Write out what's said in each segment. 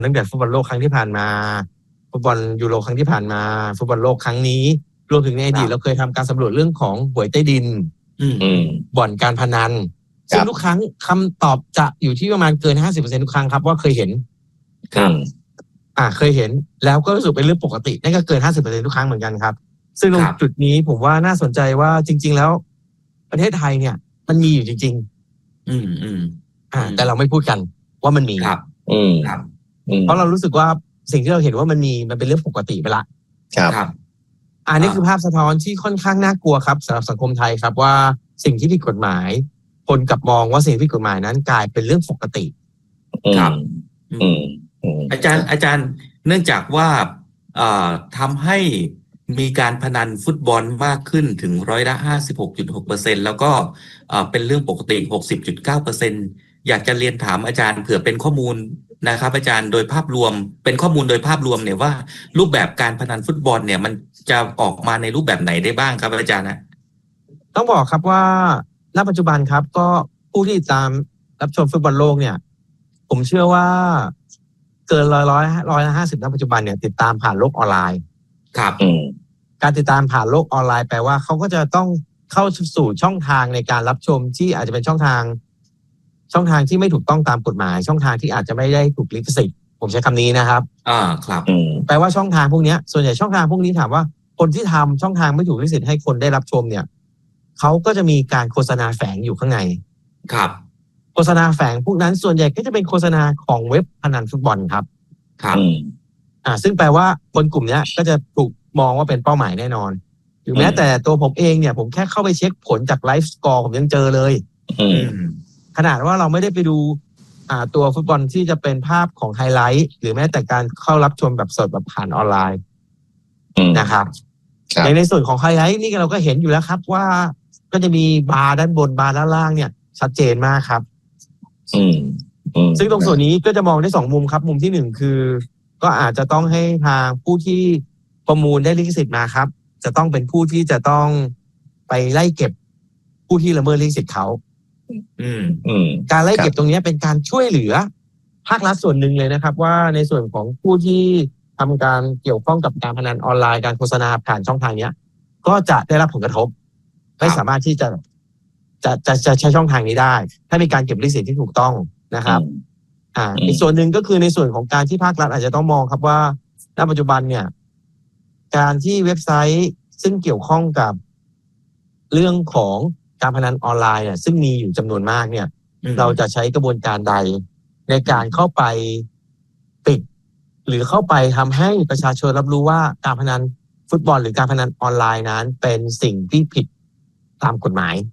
ตั้งแต่ฟุตบอลโลกครั้งที่ผ่านมาฟุตบอลยูโรครั้งที่ผ่านมาฟุตบอลโลกครั้งนี้รวมถึงในอดีตเราเคยทำการสำรวจเรื่องของหวยใต้ดินบ่อนการพนันซึ่งทุกครั้งคำตอบจะอยู่ที่ประมาณเกิน 50% ทุกครั้งครับว่าเคยเห็นเคยเห็นแล้วก็รู้สึกเป็นเรื่องปกตินั่นก็เกิน 50% ทุกครั้งเหมือนกันครับซึ่งตรงจุดนี้ผมว่าน่าสนใจว่าจริงๆแล้วประเทศไทยเนี่ยมันมีอยู่จริงๆแต่เราไม่พูดกันว่ามันมีเพราะเรารู้สึกว่าสิ่งที่เราเห็นว่ามันเป็นเรื่องปกติไปละครับอันนี้คือภาพสะท้อนที่ค่อนข้างน่ากลัวครับสำหรับสังคมไทยครับว่าสิ่งที่ผิดกฎหมายคนกลับมองว่าสิ่งที่ผิดกฎหมายนั้นกลายเป็นเรื่องปกติครับอาจารย์เนื่องจากว่าทำให้มีการพนันฟุตบอลมากขึ้นถึง56.6%แล้วก็เป็นเรื่องปกติ 60.9% อยากจะเรียนถามอาจารย์เผื่อเป็นข้อมูลนะครับอาจารย์โดยภาพรวมเป็นข้อมูลโดยภาพรวมเนี่ยว่ารูปแบบการพนันฟุตบอลเนี่ยมันจะออกมาในรูปแบบไหนได้บ้างครับอาจารย์นะต้องบอกครับว่าณปัจจุบันครับก็ผู้ที่ตามรับชมฟุตบอลโลกเนี่ยผมเชื่อว่าเกิน150ณปัจจุบันเนี่ยติดตามผ่านโลกออนไลน์ครับการติดตามผ่านโลกออนไลน์แปลว่าเขาก็จะต้องเข้าสู่ช่องทางในการรับชมที่อาจจะเป็นช่องทางที่ไม่ถูกต้องตามกฎหมายช่องทางที่อาจจะไม่ได้ถูกลิขสิทธิ์ผมใช้คำนี้นะครับครับแปลว่าช่องทางพวกนี้ส่วนใหญ่ช่องทางพวกนี้ถามว่าคนที่ทำช่องทางไม่ถูกลิขสิทธิ์ให้คนได้รับชมเนี่ยเขาก็จะมีการโฆษณาแฝงอยู่ข้างในครับโฆษณาแฝงพวกนั้นส่วนใหญ่ก็จะเป็นโฆษณาของเว็บพนันฟุตบอลครับซึ่งแปลว่าคนกลุ่มนี้ก็จะถูกมองว่าเป็นเป้าหมายแน่นอนหรือแม้แต่ตัวผมเองเนี่ยผมแค่เข้าไปเช็คผลจากไลฟ์สกอร์ผมยังเจอเลยขนาดว่าเราไม่ได้ไปดูตัวฟุตบอลที่จะเป็นภาพของไฮไลท์หรือแม้แต่การเข้ารับชมแบบสดแบบผ่านออนไลน์นะครับในส่วนของไฮไลท์นี่เราก็เห็นอยู่แล้วครับว่าก็จะมีบาร์ด้านบนบาร์ด้านล่างเนี่ยชัดเจนมากครับซึ่งตรงส่วนนี้ก็จะมองได้สองมุมครับมุมที่หนึ่งคือก็อาจจะต้องให้ทางผู้ที่ประมูลได้ลิขสิทธิ์มาครับจะต้องเป็นผู้ที่จะต้องไปไล่เก็บผู้ที่ละเมิดลิขสิทธิ์เขาการไล่เก็บตรงนี้เป็นการช่วยเหลือภาครัฐส่วนหนึ่งเลยนะครับว่าในส่วนของผู้ที่ทำการเกี่ยวข้องกับการพนันออนไลน์การโฆษณาผ่านช่องทางนี้ก็จะได้รับผลกระทบไม่สามารถที่จะใช้ช่องทางนี้ได้ถ้ามีการเก็บลิขสิทธิ์ที่ถูกต้องนะครับอีกส่วนหนึ่งก็คือในส่วนของการที่ภาครัฐอาจจะต้องมองครับว่าณปัจจุบันเนี่ยการที่เว็บไซต์ซึ่งเกี่ยวข้องกับเรื่องของการพนันออนไลน์ซึ่งมีอยู่จำนวนมากเนี่ยเราจะใช้กระบวนการใดในการเข้าไปปิดหรือเข้าไปทำให้ประชาชนรับรู้ว่าการพนันฟุตบอลหรือการพนันออนไลน์นั้นเป็นสิ่งที่ผิดตามกฎหมาย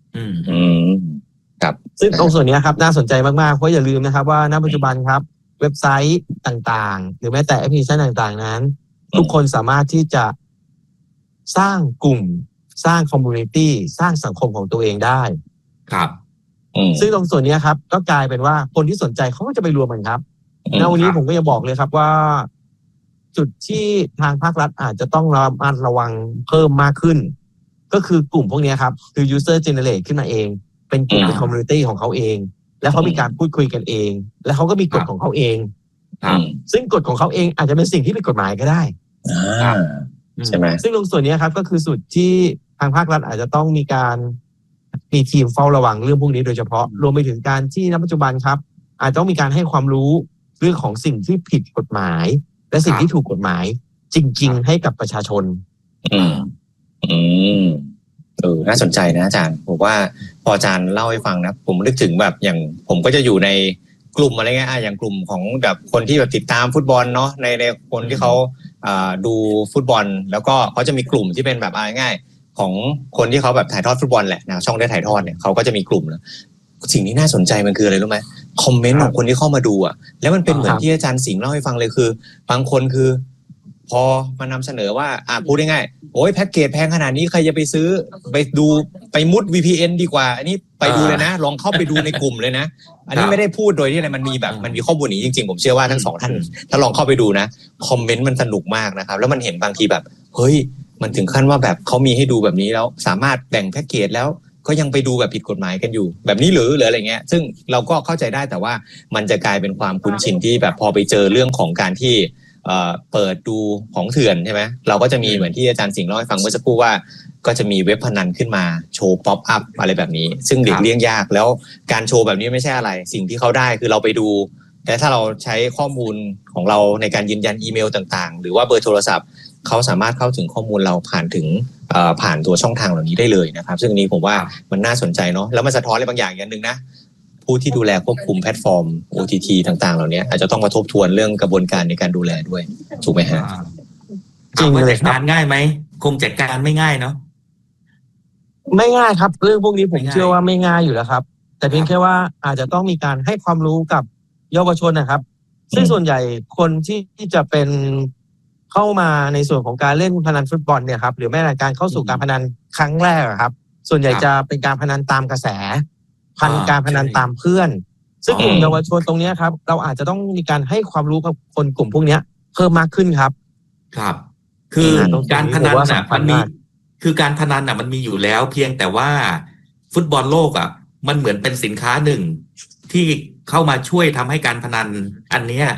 ครับซึ่งตรงส่วนนี้ครับน่าสนใจมากๆเพราะอย่าลืมนะครับว่าณปัจจุบันครับเว็บไซต์ต่างๆหรือแม้แต่แอปพลิเคชันต่างๆนั้นทุกคนสามารถที่จะสร้างกลุ่มสร้างคอมมูนิตี้สร้างสังคมของตัวเองได้ครับซึ่งตรงส่วนนี้ครับก็กลายเป็นว่าคนที่สนใจเขาก็จะไปรวมกันครับณวันนี้ผมก็จะบอกเลยครับว่าจุดที่ทางภาครัฐอาจจะต้องระวังเพิ่มมากขึ้นก็คือกลุ่มพวกนี้ครับคือ user generate ขึ้นมาเองเป็นกลุ่มเป็น community ของเขาเองแล้วเขามีการพูดคุยกันเองแล้วเขาก็มีกฎของเขาเองซึ่งกฎของเขาเองอาจจะเป็นสิ่งที่เป็นกฎหมายก็ได้ใช่ไหมซึ่งตรงส่วนนี้ครับก็คือสุดที่ทางภาครัฐอาจจะต้องมีทีมเฝ้าระวังเรื่องพวกนี้โดยเฉพาะรวมไปถึงการที่ณปัจจุบันครับอาจจะต้องมีการให้ความรู้เรื่องของสิ่งที่ผิดกฎหมายและสิ่งที่ถูกกฎหมายจริงๆให้กับประชาชนน่าสนใจนะอาจารย์ผมว่าพออาจารย์เล่าให้ฟังนะผมนึกถึงแบบอย่างผมก็จะอยู่ในกลุ่มอะไรเงี้ยอย่างกลุ่มของแบบคนที่แบบติดตามฟุตบอลเนาะในคนที่เขาดูฟุตบอลแล้วก็เขาจะมีกลุ่มที่เป็นแบบง่ายๆของคนที่เขาแบบถ่ายทอดฟุตบอลแหละนะช่องได้ถ่ายทอดเนี่ยเขาก็จะมีกลุ่มนะสิ่งที่น่าสนใจมันคืออะไรรู้ไหมคอมเมนต์ของคนที่เข้ามาดูแล้วมันเป็นเหมือนที่อาจารย์สิงห์เล่าให้ฟังเลยคือบางคนคือพอมานำเสนอว่าพูดง่ายๆโอ้ยแพ็กเกจแพงขนาดนี้ใครจะไปซื้อไปดูไปมุด VPN ดีกว่าอันนี้ไปดูเลยนะลองเข้าไปดูในกลุ่มเลยนะอันนี้ไม่ได้พูดโดยที่อะไรมันมีแบบมันมีข้อมูลนี้จริงๆผมเชื่อว่าทั้งสองท่านถ้าลองเข้าไปดูนะคอมเมนต์มันสนุกมากนะครับแล้วมันเห็นบางทีแบบเฮ้ยมันถึงขั้นว่าแบบเขามีให้ดูแบบนี้แล้วสามารถแบ่งแพ็กเกจแล้วก็ยังไปดูแบบผิดกฎหมายกันอยู่แบบนี้หรืออะไรเงี้ยซึ่งเราก็เข้าใจได้แต่ว่ามันจะกลายเป็นความคุ้นชินที่แบบพอไปเจอเรื่องของการที่เปิดดูของเถื่อนใช่ไหมเราก็จะมีเหมือนที่อาจารย์สิงห์เล่าให้ฟังเมื่อสักครู่ว่าก็จะมีเว็บพนันขึ้นมาโชว์ป๊อปอัพอะไรแบบนี้ซึ่งเด็กเลี่ยงยากแล้วการโชว์แบบนี้ไม่ใช่อะไรสิ่งที่เขาได้คือเราไปดูแต่ถ้าเราใช้ข้อมูลของเราในการยืนยันอีเมลต่างๆหรือว่าเบอร์โทรศัพท์เขาสามารถเข้าถึงข้อมูลเราผ่านตัวช่องทางเหล่านี้ได้เลยนะครับซึ่งอันนี้ผมว่ามันน่าสนใจเนาะแล้วมันสะท้อนอะไรบางอย่างอย่างนึงนะผู้ที่ดูแลควบคุมแพลตฟอร์ม OTT ต่างๆเหล่านี้อาจจะต้องมาทบทวนเรื่องกระบวนการในการดูแลด้วยถูกไหมฮะจริงเลยจัดการง่ายไหมคงจัดการไม่ง่ายเนาะไม่ง่ายครับเรื่องพวกนี้ผมเชื่อว่าไม่ง่ายอยู่แล้วครับแต่เพียงแค่ว่าอาจจะต้องมีการให้ความรู้กับเยาวชนนะครับซึ่งส่วนใหญ่คนที่จะเป็นเข้ามาในส่วนของการเล่นพนันฟุตบอลเนี่ยครับหรือแม้แต่การเข้าสู่การพนันครั้งแรกครับส่วนใหญ่จะเป็นการพนันตามกระแสการพนันตามเพื่อนซึ่งกลุ่มเยาวชนตรงนี้ครับเราอาจจะต้องมีการให้ความรู้กับคนกลุ่มพวกนี้เพิ่มมากขึ้นครับครับคือการพนันน่ะมันมีคือการพนันน่ะมันมีอยู่แล้วเพียงแต่ว่าฟุตบอลโลกอ่ะมันเหมือนเป็นสินค้าหนึ่งที่เข้ามาช่วยทำให้การพนันอันเนี้ย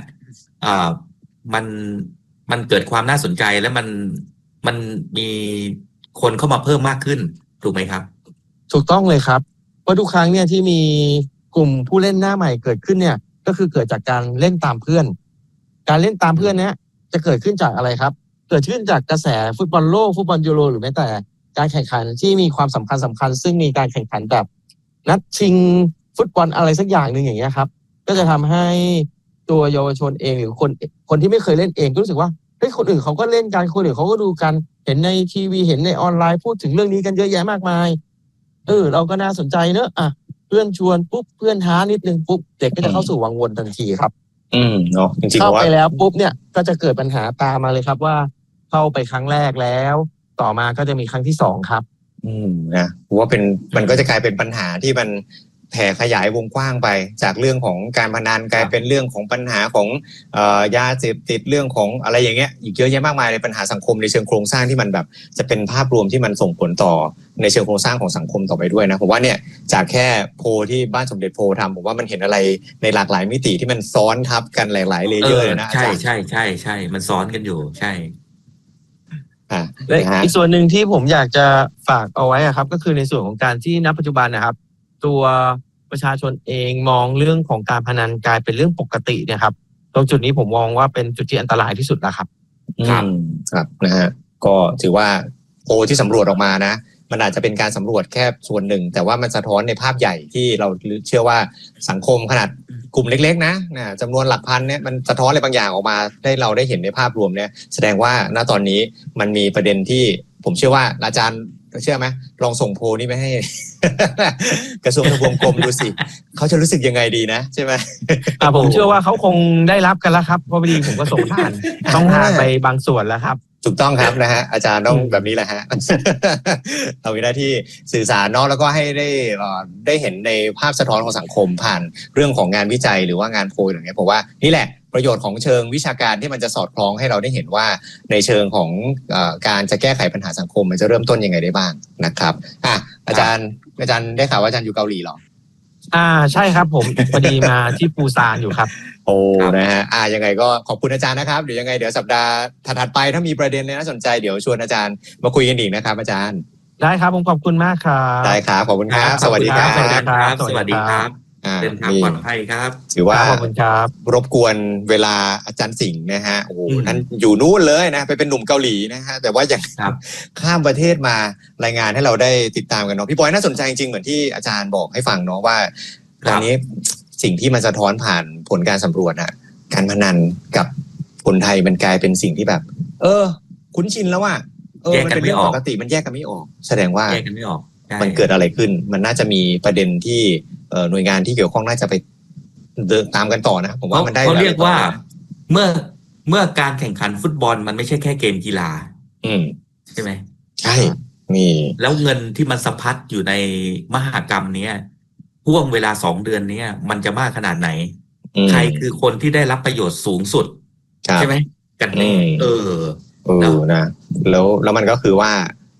มันเกิดความน่าสนใจและมันมีคนเข้ามาเพิ่มมากขึ้นถูกไหมครับถูกต้องเลยครับเพราะทุกครั้งเนี่ยที่มีกลุ่มผู้เล่นหน้าใหม่เกิดขึ้นเนี่ยก็คือเกิดจากการเล่นตามเพื่อนการเล่นตามเพื่อนเนี้ยจะเกิดขึ้นจากอะไรครับเกิดขึ้นจากกระแสฟุตบอลโลกฟุตบอลยูโรหรือแม้แต่การแข่งขันที่มีความสำคัญซึ่งมีการแข่งขันแบบนัดชิงฟุตบอลอะไรสักอย่างหนึ่งอย่างเงี้ยครับก็จะทำให้ตัวเยาวชนเองหรือคนที่ไม่เคยเล่นเองก็รู้สึกว่าเฮ้ยคนอื่นเขาก็เล่นกันคนอื่นเขาก็ดูกันเห็นในทีวีเห็นในออนไลน์พูดถึงเรื่องนี้กันเยอะแยะมากมายเราก็น่าสนใจเนอะเพื่อนชวนปุ๊บเพื่อนท้านิดนึงปุ๊บเด็กก็จะเข้าสู่วังวนทันทีครับเนาะจริงๆเข้าไปแล้วปุ๊บเนี่ยก็จะเกิดปัญหาตามมาเลยครับว่าเข้าไปครั้งแรกแล้วต่อมาก็จะมีครั้งที่2ครับนะผมว่ามันก็จะกลายเป็นปัญหาที่มันแผ่ขยายวงกว้างไปจากเรื่องของการพนันกลายเป็นเรื่องของปัญหาของยาเสพติดเรื่องของอะไรอย่างเงี้ยอีกเยอะแยะมากมายในปัญหาสังคมในเชิงโครงสร้างที่มันแบบจะเป็นภาพรวมที่มันส่งผลต่อในเชิงโครงสร้างของสังคมต่อไปด้วยนะผมว่าเนี่ยจากแค่โพลที่บ้านสมเด็จโพลทำผมว่ามันเห็นอะไรในหลากหลายมิติที่มันซ้อนทับกันหลายๆเลเยอร์เลยนะใช่มันซ้อนกันอยู่ใช่และอีกส่วนหนึ่งที่ผมอยากจะฝากเอาไว้ครับก็คือในส่วนของการที่ณปัจจุบันนะครับตัวประชาชนเองมองเรื่องของการพนันกลายเป็นเรื่องปกติเนี่ยครับตรงจุดนี้ผมมองว่าเป็นจุดที่อันตรายที่สุดแล้วครับครับนะฮะก็ถือว่าโพลที่สำรวจออกมานะมันอาจจะเป็นการสำรวจแค่ส่วนหนึ่งแต่ว่ามันสะท้อนในภาพใหญ่ที่เราเชื่อว่าสังคมขนาดกลุ่มเล็กๆนะจำนวนหลักพันเนี่ยมันสะท้อนอะไรบางอย่างออกมาเราได้เห็นในภาพรวมเนี่ยแสดงว่าณตอนนี้มันมีประเด็นที่ผมเชื่อว่าอาจารย์เชื่อไหมลองส่งโพลนี้ไปให้ กระทรวงทบวงกรมดูสิเขาจะรู้สึกยังไงดีนะใช่ไหมผมเชื่อว่าเขาคงได้รับกันแล้วครับเพราะพอดีผมก็ส่งผ่านต้องผ่านไปบางส่วนแล้วครับถูกต้องครับนะฮะอาจารย์ต้องแบบนี้แหละฮะเรามีหน้าที่สื่อสารเนาะแล้วก็ให้ได้เห็นในภาพสะท้อนของสังคมผ่านเรื่องของงานวิจัยหรือว่างานโพลอย่างเงี้ยผมว่านี่แหละประโยชน์ของเชิงวิชาการที่มันจะสอดคล้องให้เราได้เห็นว่าในเชิงของการจะแก้ไขปัญหาสังคมมันจะเริ่มต้นยังไงได้บ้างนะครับอาจารย์ได้ข่าวว่าอาจารย์อยู่เกาหลีเหรอใช่ครับผมพอดีมาที่ปูซานอยู่ครับโอ้นะฮะยังไงก็ขอบคุณอาจารย์นะครับเดี๋ยวยังไงเดี๋ยวสัปดาห์ถัดไปถ้ามีประเด็นน่าสนใจเดี๋ยวชวนอาจารย์มาคุยกันอีกนะครับอาจารย์ได้ครับผมขอบคุณมากครับได้ครับขอบคุณครับสวัสดีครับสวัสดีครับเป็นทางปลอดภัยครับถือว่าขอบคุณครับรบกวนเวลาอาจารย์สิงห์นะฮะโอ้โหท่านอยู่นู่นเลยนะไปเป็นหนุ่มเกาหลีนะฮะแต่ว่าอย่างข้ามประเทศมารายงานให้เราได้ติดตามกันเนาะพี่บอยน่าสนใจจริงๆเหมือนที่อาจารย์บอกให้ฟังเนาะว่าตอนนี้สิ่งที่มันสะท้อนผ่านผลการสำรวจการพนันกับคนไทยมันกลายเป็นสิ่งที่แบบคุ้นชินแล้วว่ามันเป็นเรื่องปกติมันแยกกันไม่ออกแสดงว่าแยกกันไม่ออกมันเกิดอะไรขึ้นมันน่าจะมีประเด็นที่หน่วยงานที่เกี่ยวข้องน่าจะไปเดินตามกันต่อนะผมว่ามันได้เขาเรียกว่าเมื่อการแข่งขันฟุตบอลมันไม่ใช่แค่เกมกีฬาใช่ไหมใช่นี่แล้วเงินที่มันสะพัดอยู่ในมหกรรมนี้ห่วงเวลา2 เดือนนี้มันจะมากขนาดไหนใครคือคนที่ได้รับประโยชน์สูงสุดใช่ไหมกันแน่นะแล้วมันก็คือว่า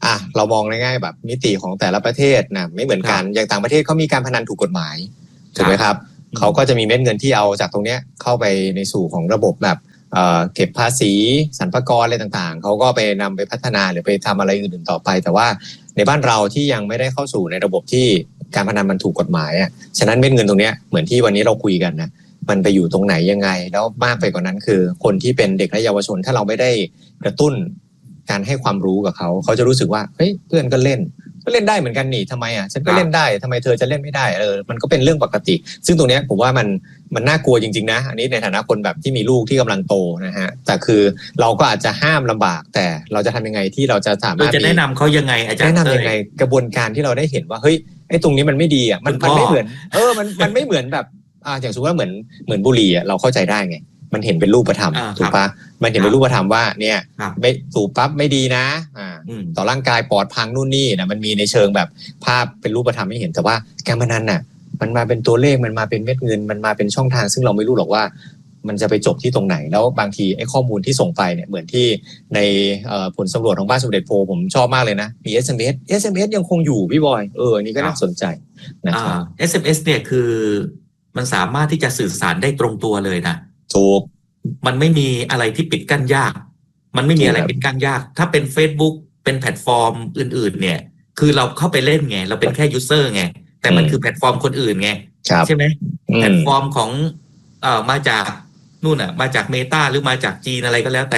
เรามองง่ายๆแบบมิติของแต่ละประเทศนะไม่เหมือนกันอย่างต่างประเทศเขามีการพนันถูกกฎหมายถูกไหมครับเขาก็จะมีเม็ดเงินที่เอาจากตรงเนี้ยเข้าไปในสู่ของระบบแบบเก็บภาษีสรรพากรอะไรต่างๆเขาก็ไปนำไปพัฒนาหรือไปทำอะไรอื่นๆต่อไปแต่ว่าในบ้านเราที่ยังไม่ได้เข้าสู่ในระบบที่การพนันมันถูกกฎหมายฉะนั้นเม็ดเงินตรงเนี้ยเหมือนที่วันนี้เราคุยกันนะมันไปอยู่ตรงไหนยังไงแล้วมากไปกว่านั้นคือคนที่เป็นเด็กและเยาวชนถ้าเราไม่ได้กระตุ้นการให้ความรู้กับเขาจะรู้สึกว่าเฮ้ยเพื่อนก็เล่นได้เหมือนกันนี่ทำไมฉันก็เล่นได้ทำไมเธอจะเล่นไม่ได้มันก็เป็นเรื่องปกติซึ่งตรงนี้ผมว่ามันน่ากลัวจริงๆนะอันนี้ในฐานะคนแบบที่มีลูกที่กำลังโตนะฮะแต่คือเราก็อาจจะห้ามลำบากแต่เราจะทำยังไงที่เราจะสามารถจะแนะนำเขายังไงอาจารย์แนะนำยังไงกระบวนการที่เราได้เห็นว่าเฮ้ยไอ้ตรงนี้มันไม่ดีมันไม่เหมือนมันไม่เหมือนแบบอย่างสมมติว่าเหมือนบุหรี่เราเข้าใจได้ไงมันเห็นเป็นรูปธรรมถูกปะมันเห็นเป็นรูปธรรมว่าเนี่ยไม่สูบปั๊บไม่ดีนะต่อร่างกายปอดพังนู่นนี่นะมันมีในเชิงแบบภาพเป็นรูปธรรมให้เห็นแต่ว่าการพนันน่ะมันมาเป็นตัวเลขมันมาเป็นเม็ดเงินมันมาเป็นช่องทางซึ่งเราไม่รู้หรอกว่ามันจะไปจบที่ตรงไหนแล้วบางทีไอ้ข้อมูลที่ส่งไปเนี่ยเหมือนที่ในผลสำรวจของบ้านสมเด็จโพผมชอบมากเลยนะมี SMS ยังคงอยู่พี่บอยอันนี้ก็น่าสนใจนะครับ SMS เนี่ยคือมันสามารถที่จะสื่อสารได้ตรงตัวเลยนะถูกมันไม่มีอะไรที่ปิดกั้นยากมันไม่มีอะไรปิดกั้นยากถ้าเป็น Facebook เป็นแพลตฟอร์มอื่นๆเนี่ยคือเราเข้าไปเล่นไงเราเป็นแค่ยูเซอร์ไงแต่มันคือแพลตฟอร์มคนอื่นไงใช่ไหมแพลตฟอร์มของมาจากนู่นมาจากเมตาหรือมาจากจีนอะไรก็แล้วแต่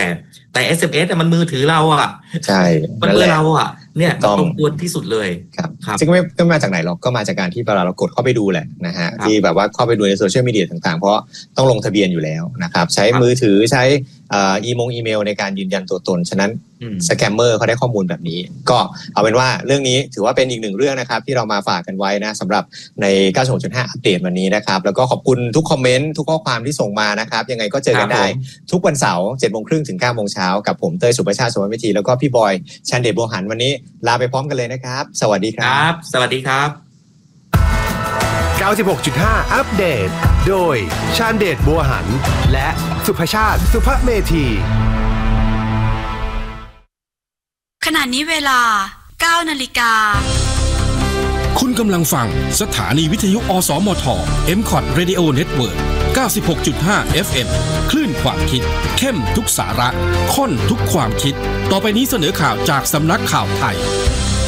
SMS มันมือถือเราใช่มันมือเราเนี่ยตรงตัวที่สุดเลยครับซึ่งไม่มาจากไหนหรอกก็มาจากการที่เวลาเรากดเข้าไปดูแหละนะฮะที่แบบว่าเข้าไปดูในโซเชียลมีเดียต่างๆเพราะต้องลงทะเบียนอยู่แล้วนะครับใช้มือถือใช้อีเมลในการยืนยันตัวตนฉะนั้นสแกมเมอร์เขาได้ข้อมูลแบบนี้ก็เอาเป็นว่าเรื่องนี้ถือว่าเป็นอีกหนึ่งเรื่องนะครับที่เรามาฝากกันไว้นะสำหรับใน 96.5 อัปเดตวันนี้นะครับแล้วก็ขอบคุณทุกคอมเมนต์ทุกข้อความที่ส่งมานะครับยังไงก็เจอกันได้ทุกวันเสาร์ 7:30 น. ถึง 9:00 น. กับผมเต้ยสุประชาติ สมรวิธีแล้วก็พี่บอยชันเดช บัวหันวันนี้ลาไปพร้อมกันเลยนะครับสวัสดีครับสวัสดีครับ 96.5 อัปเดตโดยชันเดช บัวหันและสุภชาติสุภเมธีขณะนี้เวลา 9 นาฬิกาคุณกำลังฟังสถานีวิทยุอสมท MCOT Radio Network 96.5 FM คลื่นความคิดเข้มทุกสาระข้นทุกความคิดต่อไปนี้เสนอข่าวจากสำนักข่าวไทย